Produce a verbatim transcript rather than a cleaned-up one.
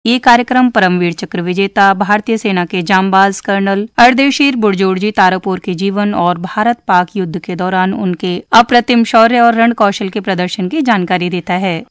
ये कार्यक्रम परमवीर चक्र विजेता भारतीय सेना के जांबाज कर्नल अर्देशीर बुरजोरजी तारापुर के जीवन और भारत पाक युद्ध के दौरान उनके अप्रतिम शौर्य और रण कौशल के प्रदर्शन की जानकारी देता है।